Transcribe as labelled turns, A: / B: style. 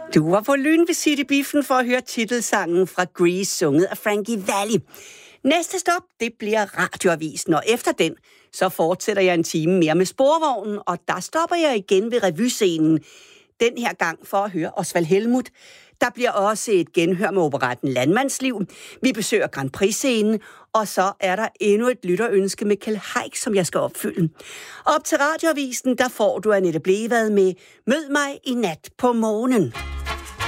A: Du var på Lynvisite i biffen for at høre titelsangen fra Grease, sunget af Frankie Valli. Næste stop, det bliver Radioavisen, og efter den, så fortsætter jeg en time mere med Sporvognen, og der stopper jeg igen ved revyscenen. Den her gang for at høre Osvald Helmuth. Der bliver også et genhør med operetten Landmandsliv. Vi besøger Grand Prix-scenen, og så er der endnu et lytterønske med Kjeld Haik, som jeg skal opfylde. Op til Radioavisen, der får du Annette Blevad med Mød mig i nat på månen.